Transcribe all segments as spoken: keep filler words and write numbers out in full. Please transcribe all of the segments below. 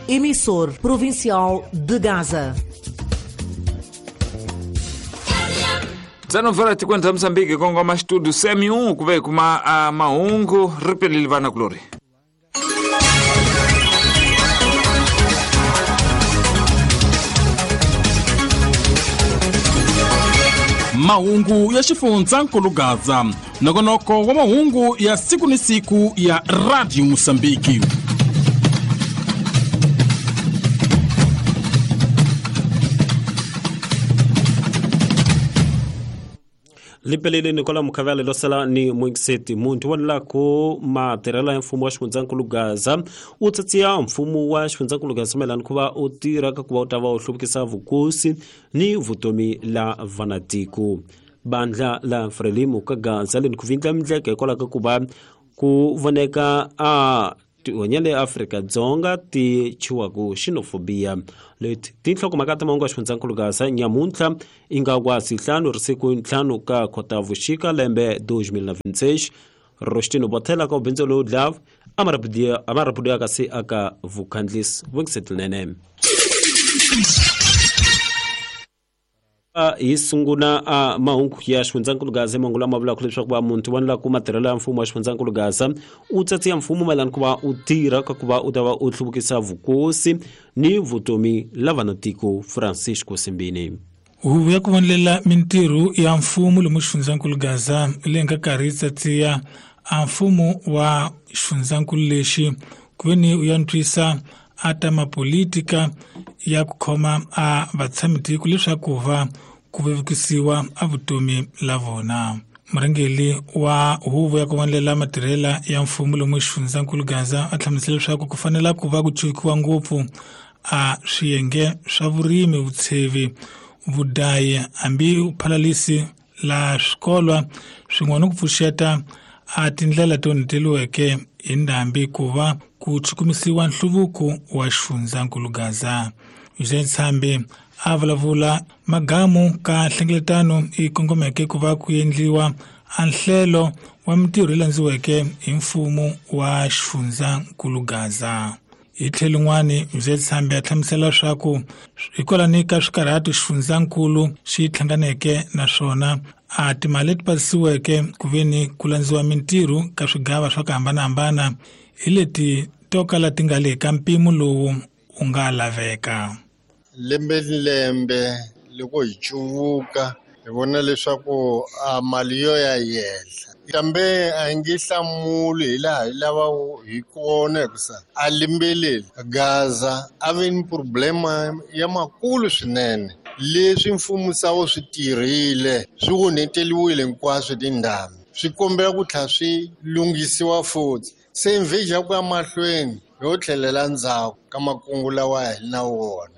emissor provincial de Gaza. Zano vala tikwenta Msambiki kongo mastudu semi um kuve kuma uh, maungu ripeli livana glory. Mahungu ya xifundzakulu Gaza, nokonoko wa mahungu ya siku ni siku ya Radio Msambiki. Lipelele Nicola Mukavale losala ni Mwingseti muntu wanla ku materela ya mfumu wa xifundzakulu Gaza utsatsiya mfumu wa xifundzakulu Gaza melani kuva utira ka kuva utava uhluvukisa vukosi ni vutomi la vanatiku. Bandla la Frelimu ka Gaza lini kuvindla mindleka hikola ka kuva ku voneka a tionyele Afrika Dzonga ti chiwaku xenofobia. Leti tinhloko makata mahungu ya xifundzakulu Gaza nyamuntlha inga wasi ntlhanu risiku ntlhanu ka Khotavuxika lembe dois mil e vinte e seis Rostino Botela ka ubindzelo udlav amarapudia kasi aka vukhandlisi vungisetilnene. Hi sunguna a mahungu ya xifundzakulu Gaza mangula mavula ku leswaku va muntu wanla ku matirhelo ya mfumo wa xifundzakulu Gaza u tsatsiya mfumo melani ku va u tirha ka ku va u ta va u hluvukisa vukosi ni vutomi la vanatiko Francisco Simbini. Huvo ya ku vonelela mintirho ya mfumo lomu xifundzakulu Gaza leyi nga karhi tsatsiya a mfumo wa xifundzakulu lexi ku veni u ya ntwisa a ta mapolitika ya ku khoma a vatsamitiko leswaku va ku vevukisiwa a vutomi la vona. Murhangeli wa huvo ya ku vonelela matirhela ya mfumo lomu xifundzakulu Gaza a hlamusela leswaku ku fanela ku va ku chukiwa ngopfu a swiyenge swa vurimi, vutshevi, vudayi, hambi uphalalisi la swikolwa swin'wana ku pfuxeta a tindlela to niteliweke hi ndhambi ku va ku chukumisiwa nhluvuko wa xifundzakulu Gaza. Yuseni Tsambi a vulavula magamu ka nhlengeletano i kongomeke ku va ku endliwa a nhlelo wa mintirho yi landziweke hi mfumo wa xifundzakulu Gaza. Hi tlhelo rin'wana Yuseni Tsambi a hlamusela leswaku hikwalani ka swikarhati xifundzakulu xi hlanganeke naswona a timali leti pasisiweke ku veni ku landziwa mintirho ka swigava swa ku hambanahambana hi leti to kala ti nga le ka mpimo lowu u nga laveka. Lembe lembe loko hi cuvuka hi vona leswaku a mali yo ya yehla kambe a nge hlamuli hi laha hi lava hi kona hikusa a limbeleli Gaza a ve ni problema ya makulu swinene leswi mfumo sawo swi tirhile swi onheteliwile hinkwaswo tindhawu swi kombela ku tlha swi lunghisiwa futhi se mveja ku ya mahlweni yo tlhelela ndzhaku ka makungu lawa hi na wona.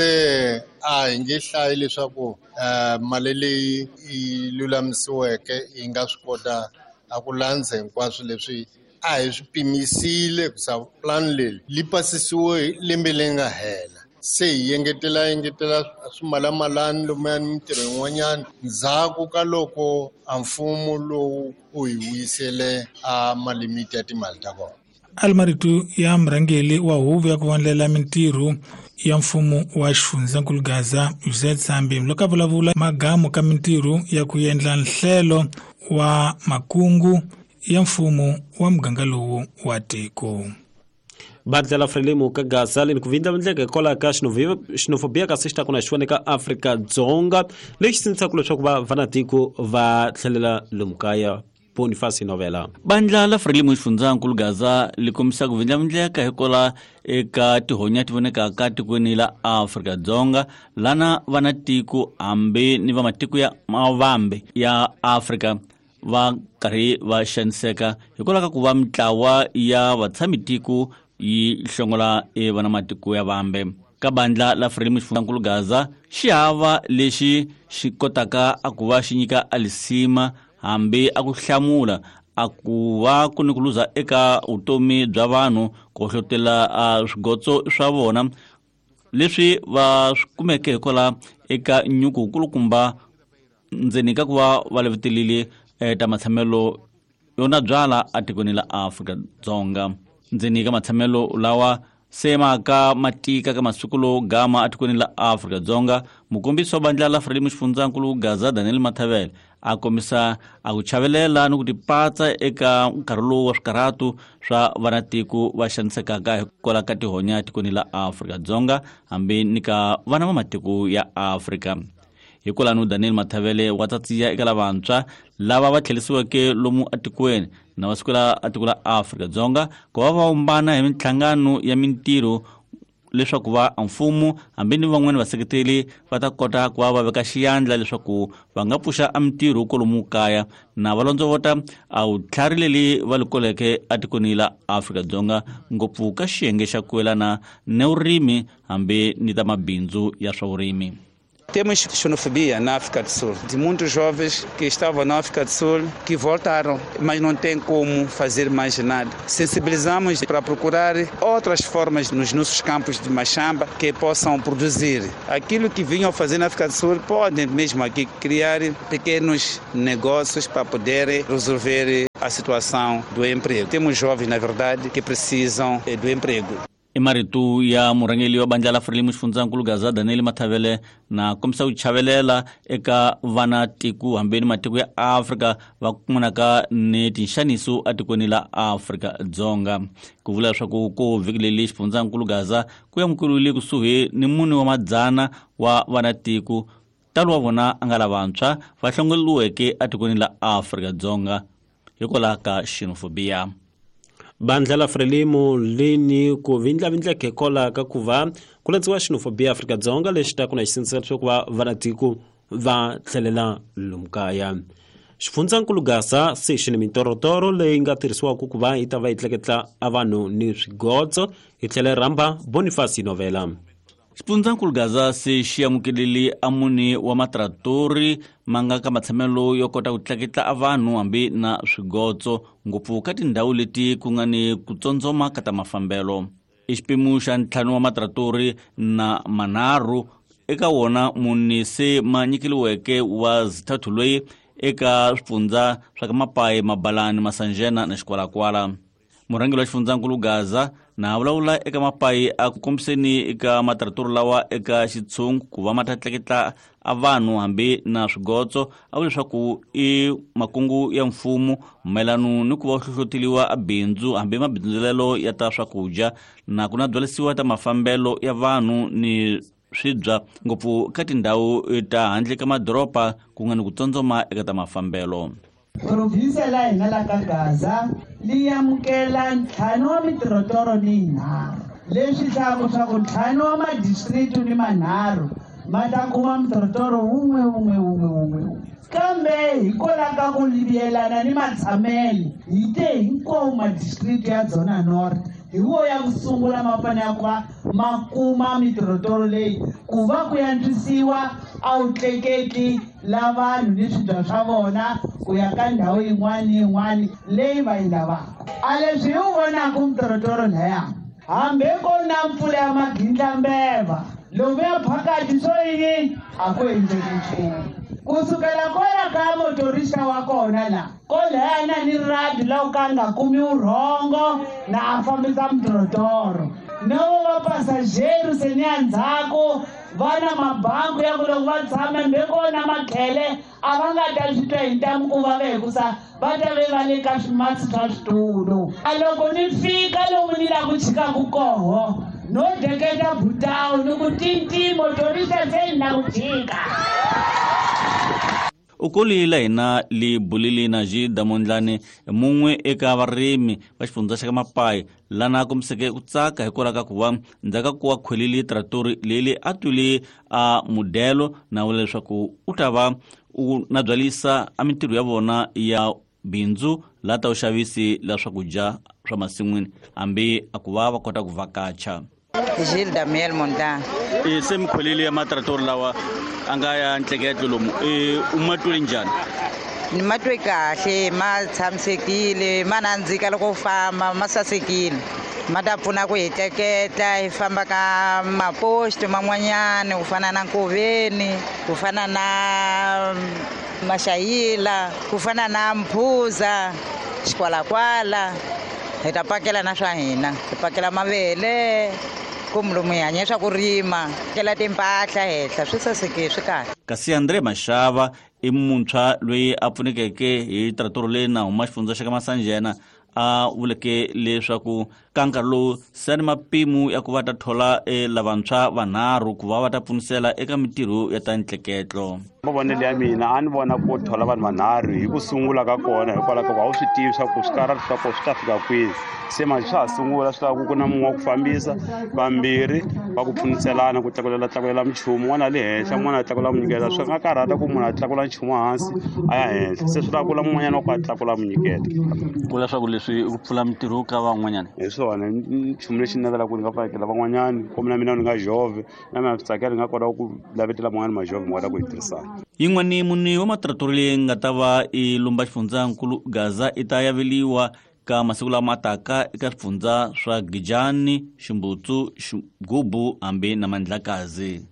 Se a hi nge hlayi leswaku mali leyi yi lulamisiweke yi nga swi kota a ku landza hinkwaswo leswi a hi swi pimisile kusa plan leyi li pasisiwe lembe leyi nga hela. Se hi engetela engetela swimalamalani lomuyani mintirho yin'wanyana ndzhaku ka loko a mfumo lowu u hi vuyisele a malimiti ya timali ta kona. Almaritu ya mrangeli wa huvo ya ku vonelela mintirho ya mfumo wa xifundzakulu Gaza Yuseni Tsambi loko a vulavula magamu ka mintirho ya ku endla nhlelo wa makungu ya mfumo wa muganga lowu wa tiko. Bandla la Frelimu ka Gaza lini kuvindla mindleka hikola ka xenofobia kasi xi ta kuna xi ka Afrika Dzonga lexi sindzaka leswaku va vanatiko va tlhelela lomu kaya. Boniface Novela. Bandla la Frelimu xifundzakulu Gaza li kombisa ku vindla mindleka hikola eka tihonya ti vonekaka tikweni la Afrika Dzonga lana vanatiko hambi ni va matiko ya mavambe ya Afrika va karhi va xaniseka hikola ka ku va mitlawa ya vatsamitiko yi hlongola e vana matiko ya vambe. Ka bandla la Frelimu xifundzakulu Gaza xi hava lexi xi kotaka a ku va xi nyika alisima hambi a ku hlamula a ku va ku ni ku luza eka vutomi bya vanhu ku hlotela a swigotso swa vona leswi va swi kumeke hikola eka nyuku kulukumba ndzeni ka ku va va levetelile ta matshemelo yona byala a tikweni la Afrika Dzonga. Ndzeni ka matshemelo lawa sema ka matika ka masukulo gama atikweni la Afrika Dzonga. Mukombisi wa bandla la Frelimo Xifundzakulu Gaza Daniel Matavele akomisa akuchavelela ni kutipatsa eka nkarhi lowu wa swikarhatu swa vanatiko va xanisekaka hikola ka tihonya atikweni la Afrika Dzonga hambi ni ka vana va matiko ya Afrika. Hikolano Daniel Matavele wa tsatsiya eka lavantshwa lava va tlhelisiweke lomu atikweni na vasikula atiko la Afrika Dzonga ku va va umbana hi mintlhangano ya mintirho leswaku va mfumo hambi ni van'wana vaseketeli va ta kota ku va va veka xiyandla leswaku va nga pfuxa mintirho kolomu kaya na valondzo vota a wu tlharileli va likoleke atikweni la Afrika Dzonga ngopfu ka xiyenge xa ku yelana ne urimi hambi ni ta mabindzu ya swa urimi. Temos xenofobia na África do Sul, de muitos jovens que estavam na África do Sul, que voltaram, mas não tem como fazer mais nada. Sensibilizamos para procurar outras formas nos nossos campos de machamba que possam produzir. Aquilo que vinham fazer na África do Sul, podem mesmo aqui criar pequenos negócios para poder resolver a situação do emprego. Temos jovens, na verdade, que precisam do emprego. Imaritu ya murangeli wa bandla la Frelimo Xifundzakulu Gaza Daniel Matavele na komisa uchavelela eka vanatiku hambeni matiko ya Afrika va kumonaka ni tinxaniso atikweni la Afrika Dzonga. Ku vula leswaku ku vikileli Xifundzakulu Gaza ku yamukeliwile kusuhi ni mune wa madzana wa vanatiku talo wa vona a nga lavantshwa va hlongoliweke atikweni la Afrika Dzonga hikola ka xenofobia. Bandla la Frelimo lini ku vindlavindla kekola ka ku va ku landziwa xenofobia Afrika Dzonga lexi ta ku na xisinselo xo ku va vanatiko va tlhelela lomu kaya. Xifundzakulu Gaza se xi ni mitorotoro leyi nga tirhisiwaka ku va yi ta va yi tleketla a vanhu ni swigodzo hi tlhele rhamba Boniface Novela. Xifundzakulu Gaza se xi amukeleli amuni wa matratori manga ka matshamelo yo kota ku tleketla a vanhu hambi na swigodzo ngopfu ka tindhawu leti ku nga ni ku tsondzoma ka ta mafambelo. I xiphemu xa ntlhanu wa matratori na manharhu eka wona muni se ma nyikeliweke wa zithathu loyi eka swifundza swa ka Mapayi, Mabalani, Masanjena na Xikwalakwala. Murangeli wa Xifundzakulu Gaza na vulavula eka Mapayi a ku kombiseni eka matratori lawa eka xitshungu ku va ma ta tleketla a vanhu hambi na swigodzo a vula leswaku i makungu ya mfumo mayelano ni ku va hlohloteliwa a bindzu hambi mabindzulelo ya ta swakudya na ku na byalisiwa ta mafambelo ya vanhu ni swibya ngopfu ka tindhawu ta handle ka madoropa ku nga ni ku tsondzoma eka ta mafambelo. Provinsia la hina la ka Gaza li yamukela ntlhanu wa mitirotoro ni yinharhu leswi hlaku swa ku ntlhanu wa madistrict ni manharhu ma ta kuma mitirotoro wun'we wun'we wun'we wun'we kambe hikola ka ku liviyelana ni matshamelo hi te hinkwawo madistrict ya Dzona North hi wo ya ku sungula ma fanele ya ku va ma kuma mitirotoro leyi ku va ku yantswisiwa a wu tleketli la vanhu ni swibya swa vona ku ya ka ndhawu yin'wana ni yin'wana leyi va yi lavaka. A leswi hi wu vonaka mitirotoro laya hambi ko na mpfula ya magindlambeva lomu ya phakati swo yini a ku endleki nchumu. Kusukela kola ka motorista wa kona la kola na ni radi la ka nga kumi urhongo na a fambisa mitirotoro no va passageru se ni andzhaku vana mabangu ya ku loko va tshama mbe kona makhele a va nga ta swi twa hi ntamu ku va ve hikusa va ta ve va le ka swimatsi swa switulu. A loko ni fika lomu ni la ku chikaku koho no deketa butawu ni ku tinti motorista se ni la ku chika. Ukoli la hina li bulili na ji Damondlane mungwe eka varimi va xifundza xa ka Mapayi lana kombiseke ku tsaka hikola ka ku va ndzaka ku wa khwelili tratori leli a twile a mudelo na vula leswaku u ta va u na byalisa a mintirho ya vona ya bindzu la ta uxavisi la swakudya swa masin'wini hambi a ku va va kota ku vakacha. Gilles Damiel Montan. E se mkhweleli ya matratori lawa anga ya ntleketlo lomu e umatwe njani? Ni matwe kahle ma tshamisekile ma nandzika loko famba ma sasekile ma ta pfuna ku hi tleketla hi famba ka maposto man'wanyana ku fana na Nkoveni ku fana na Mashayila ku fana na Mphuza Xikwalakwala hi ta pakela na swa hina hi pakela mavele kumbe lomu hi hanya swa ku rima kela timpahla hehla swi saseke swi kahle. Kasi Andre Mashava i muntshwa loyi a pfunekeke hi tiratoro leyi na huma xifundza xa ka Masanjena a vuleke leswaku ka nkarhi lowu se ni mapimu ya ku va ta thola e lavantshwa vanharhu ku va va ta pfunisela eka mitirho ya ta ntleketlo. Mavonelo ya mina a ni vona ku thola vanhu vanharhu hi ku sungula ka kona hikwalaho ka ku a wu swi tivi swa ku swikarati swa kona swi ta fika kwihi. Se manje swa ha sungula swi lava ku ku na mun'we wa ku fambisa vambirhi va ku pfuniselana ku tlakulela tlakulela minchumu n'wana le henhla n'wana a tlakula munyiketa swi nga karhata ku munhu a tlakula nchumu hansi a ya henhla se swi lava ku la mun'wanyana wa ku a tlakula munyiketa ku leswaku leswi ku pfula mitirho ka van'wanyana hi swona nchumu lexi ni navelaka ku ni nga fakela van'wanyana komi na mina ni nga jove na mina swi tsakela ni nga kota ku lavetela man'wana majove mi kota ku hi tirhisana. Yin'wani muni wa matiratori leyi nga ta va i lomba xifundzankulu Gaza i ta yaveliwa ka masiku lama taka eka swifundza swa Gijani, Ximbutsu, Gubu, hambi na Mandlakazi.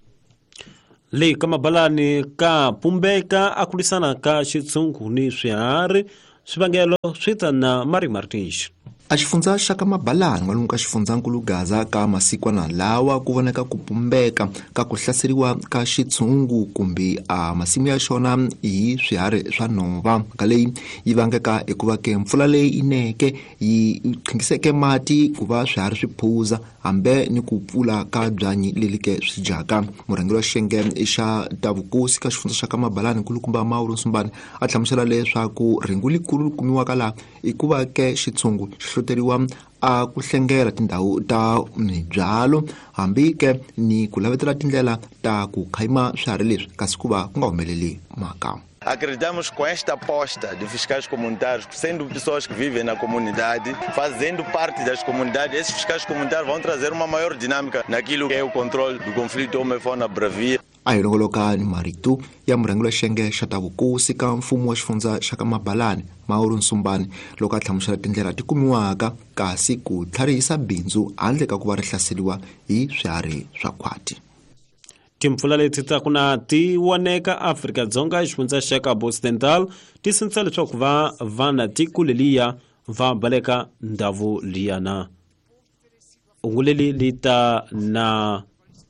Leyi ka mabalani ka pumbeka a kulisana ka xitshungu ni swiharhi swivangelo swi ta na Mari Martins. A xifundza xa ka Mabalani n'walungu ka xifundzankulu Gaza ka masikwana lawa ku voneka ku pumbeka ka ku hlaseriwa ka xitshungu kumbe a masimu ya xona hi swiharhi swa nhova. Mhaka leyi yi vangeka hikuva ke mpfula leyi ineke yi qhingiseke mati ku va swiharhi swi phuza hambe ni ku pfula ka byanyi leli ke swi dyaka. Murhangeri wa xiyenge xa ta vukosi ka xifundza xa ka Mabalani nkulukumba Mauro Nsumbani a hlamusela leswaku ringu likulu kumiwaka laha i ku va ke xitshungu hloteriwa a ku hlengela tindhawu ta mibyalo hambi ke ni ku lavetela tindlela ta ku khayima swiharhi leswi kasi ku va ku nga humeleli mhaka. Acreditamos com esta aposta de fiscais comunitários, sendo pessoas que vivem na comunidade, fazendo parte das comunidades, esses fiscais comunitários vão trazer uma maior dinâmica naquilo que é o controle do conflito homem-fauna-bravia. A hi longoloka ni marito ya murhangeri wa xiyenge xa ta vukosi ka mfumo wa xifundza xa ka Mabalani Mauro Nsumbani loko a hlamusela tindlela ti kumiwaka kasi ku tlharihisa bindzu handle ka ku va ri hlaseriwa hi swiharhi swa khwati. Timpfula leti ta kuna ti woneka Afrika-Dzonga xifundza xa Cabo Occidental ti sindzisa leswaku va vana tiko leliya va baleka ndhawu liyana. Unguleli lita na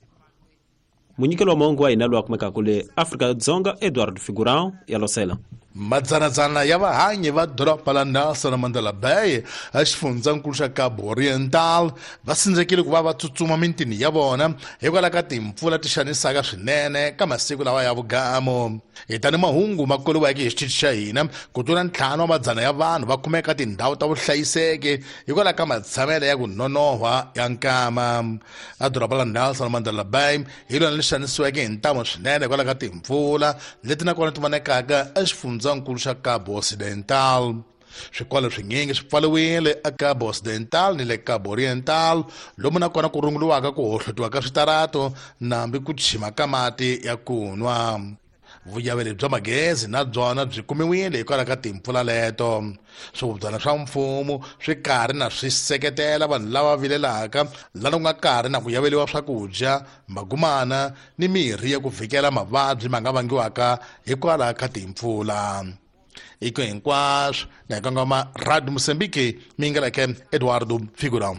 munyikelo wa mahungu wa hina loyi a kumeka kule Afrika-Dzonga Edward Figurão ya losela. Madzanadzana ya vahanyi va doroba la Nelson Mandela Bay a xifundzankulu xa Cabo Oriental va sindzekile ku va va tsutsuma mintini ya vona hikwalaho ka timpfula ti xanisaka swinene ka masiku lawa ya vugamo. Hi tani mahungu ma koliweke hi xitichi xa hina ku tlula ntlhanu wa madzana ya vanhu va kumeka tindhawu ta vuhlayiseki hikwalaho ka matshamelo ya ku nonohwa ya nkama. A doroba la Nelson Mandela Bay hi lona li xanisiweke hi ntamu swinene hikwalaho ka timpfula leti nakona ti vonekaka exifundzankulu xa Cabo Occidental. Swikolo swinyingi swi pfariwile a Cabo Occidental ni le Cabo Oriental lomu nakona ku runguriwaka ku hohlotiwa ka switarato nambi ku chima ka mati ya kunwa. Vuyaveli bya magezi na byona byi kumiwile hikwalaho ka timpfula leto. Swikubyana swa mfumo swi karhi na swi seketela vanhu lava vilelaka lana ku nga karhi na ku yaveliwa swakudya magumana ni mirhi ya ku vhikela mavabyi ma nga vangiwaka hikwalaho ka timpfula. Iko hinkwaswo na hikongoma Radio Mozambique mi nga leke Eduardo Figurão.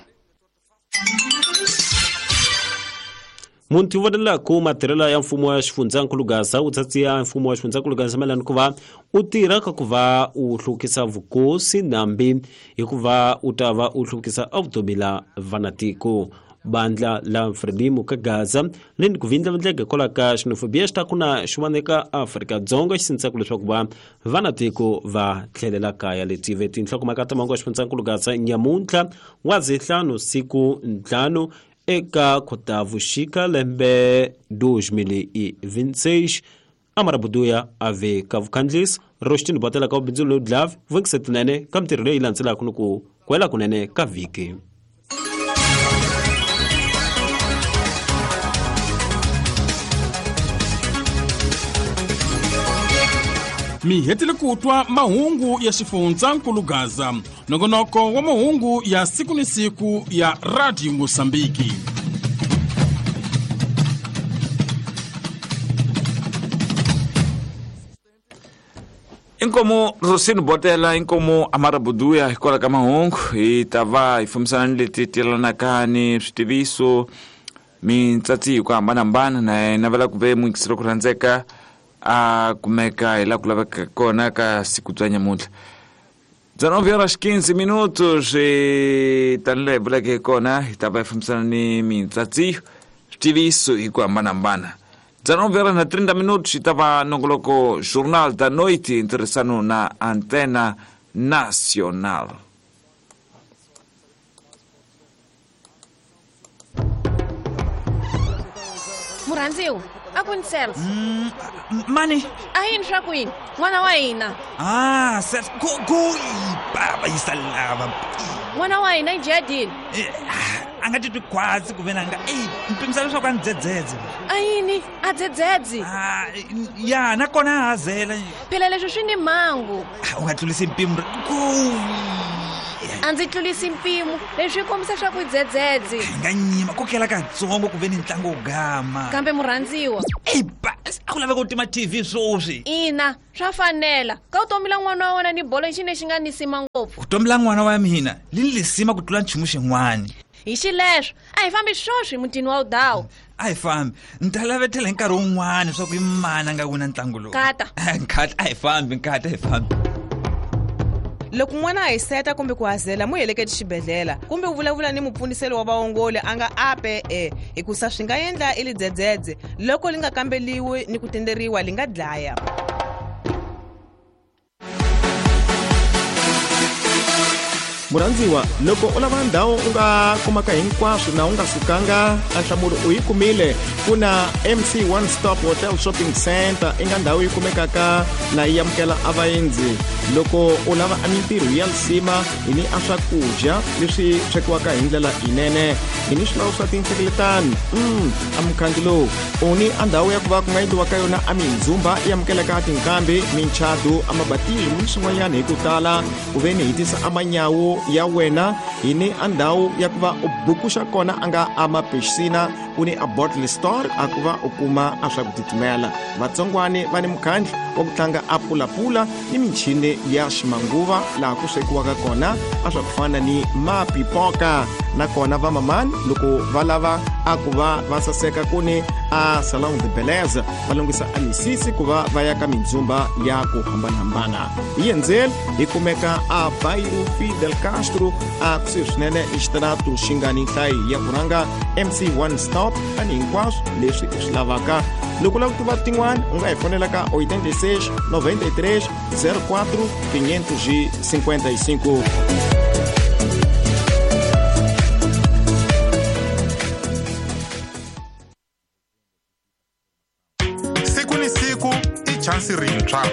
Munti wadala ku matirhelo ya mfumo wa xifundzankulu Gaza u tsatsiya mfumo wa xifundzankulu Gaza melani ku va u tirha ka ku va u hlukisa vukosi nambi hi ku va u ta va u hlukisa avutomi la vanatiko. Bandla la Frelimu ka Gaza leni ku vindlavindleke kola ka xinofobia xi ta kuna xiwaneka Afrika-Dzonga xi sindzisa ku leswaku va vanatiko va tlhelela kaya leti ve tinhlokomhaka ta mahungu ya xifundzankulu Gaza nyamuntlha wa zihlanu siku ntlhanu eka Khotavuxika lembe dois mil e vinte e seis amarabuduya ave ka vukhandlisi roxitini botela ka ubindzu lo dlav vukisetinene ka mitirho leyi landzelaka ni ku kwela kunene ka vhiki. Mi hetile ku twa mahungu ya xifundzankulu Gaza nongonoko wa mahungu ya siku ni siku ya Radio Mozambique. inkomo Rosino Botela inkomo Amarabuduya hikola kama hongo itava ifumsana leti tilanakani switiviso mintsatsi ku hambanahambana na navela ku ve muingiselo ku rhandzeka a kumeka hi la ku laveka kona ka siku bya nyamuntlha dzanovhi horas quinze minutos tanile hi vuleke kona hi ta va hi fambisana ni mintsatsi switiviso hi ku hambanahambana dzanovhi horas na trinta minutos hi ta va nongoloko Jornal da Noite ntirhisano na Antena Nacional. Muranziu, akunisela. Mm, mani? Ahini swa kwini? N'wana wa hina. Ah, sir, go go baba yisalava. N'wana wa hina ijadile. Eh, anga titwi kwatsi ku vena nga eh mpimisana swa kwani dzedzedze. Ahini, a dzedzedze. Ah, ya na kona hazela. Phela leswi swi ni mangu. U nga tlulisi mpimo go. Andzi tlulisi mpimo leswi kombisa swa ku dzedzedze. Nga nyima kokela ka tsongo ku veni ntlangu ugama. Kambe murandziwa. Eh ba, a ku lava ku tima T V swoswi. Ina, swa fanela. Ka u tomila n'wana wa wena ni bolo xi ne xi nga nisima ngopfu. U tomila n'wana wa mina, li lisima ku tlula nchumu xin'wana. Hi xileswo, a hi fambi swoswi mutini wa udawu. A hi fambi, ni ta lavetela hi nkarhi wun'wana swa ku imana nga wina ntlangu lowu. Kata. Nkata, a hi fambi, nkata, a hi fambi. Loko n'wana a hi seta kumbe ku hazela mu heleketi xibedhlela kumbe u vulavula ni mupfuniseli wa vaongoli a nga ape e hikusa swi nga endla ili dzedzedze loko li nga kambeliwi ni ku tenderiwa li nga dlaya. Murandziwa, loko u lava ndhawu u nga kumaka hinkwaswo na u nga sukanga a nhlamulo u yi kumile ku na M C One Stop Hotel Shopping Center i nga ndhawu yi kumekaka na yi amukela a vaendzi loko u lava a mintirho ya nsima hi ni a swakudya leswi swekiwaka hi ndlela yinene hi ni swilawu swa tinhlengeletano mm, a mukhangi lowu u ni a ndhawu ya ku va ku nga endliwa ka yona a mindzumba yi amukelaka tinkambi minchado a mabatili ni swin'wanyana hi ku tala ku ve ni hitisa a manyawu ya wena hi ni a ndhawu ya ku va u bukuxa kona a nga a mapexisina ku ni a bottle store a ku va u kuma a swa ku titimela vatsongwani va ni mukhandli wa ku tlanga a pulapula ni michini ya ximanguva laha ku swekiwaka kona a swa ku fana ni mapipoka nakona vamamani loko va lava a ku va va saseka ku ni a salon de beleza va lunghisa a misisi ku va va ya ka mindzumba ya ku hambanahambana hi endzeli hi kumeka a Bairro Fidel Castro a kusuhi swinene i xitaratu xi nga ni nhlayi ya ku rhanga M C One Stop a ni hinkwaswo leswi i swi lavaka loko u lava ku tiva tin'wana u nga hi fonela ka oitenta e seis noventa e três zero quatro quinhentos e cinquenta e cinco. Siku ni siku i chansi rintshwa.